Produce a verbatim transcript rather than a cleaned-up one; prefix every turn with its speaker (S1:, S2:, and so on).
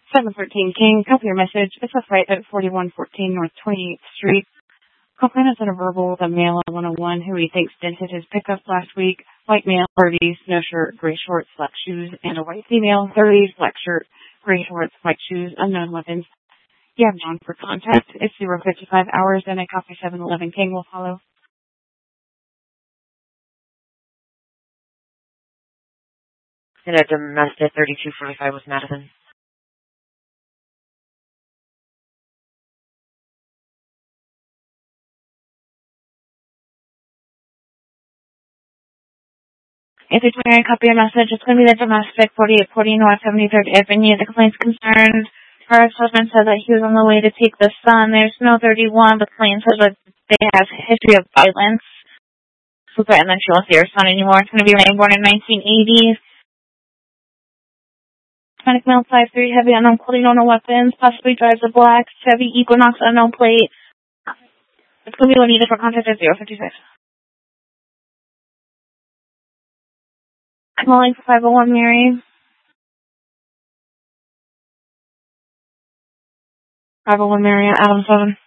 S1: seven thirteen King, copy your message. It's a fight at forty-one fourteen North twenty-eighth Street. Complainant sent a verbal with a male at one oh one who he thinks dented his pickup last week. White male, thirties, no shirt, gray shorts, black shoes, and a white female, thirties, black shirt, gray shorts, white shoes, unknown weapons. You have John for contact. It's zero fifty-five hours, and a copy seven eleven King will follow.
S2: And a domestic thirty-two forty-five with Madison.
S1: If it's a copy of message, it's going to be the domestic forty-eight forty North seventy-third Avenue. The complaint's concerned. Her ex-husband said that he was on the way to take the son. There's no thirty-one, but the complaint says that they have a history of violence. So and then she won't see her son anymore. It's going to be born in nineteen eighty. Hispanic male, five three, heavy, unknown clothing, no weapons, possibly drives a black Chevy Equinox, unknown plate. It's going to be Juanita for contact at zero fifty-six. Calling for five oh one Mary. five oh one Mary, Adam seven.